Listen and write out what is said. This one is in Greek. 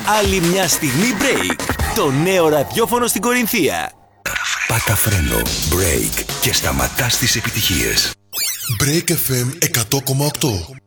Άλλη μια στιγμή break. Το νέο ραδιόφωνο στην Κορινθία. Πάτα φρένο, break και σταματάς τις επιτυχίες. Break FM 100,8.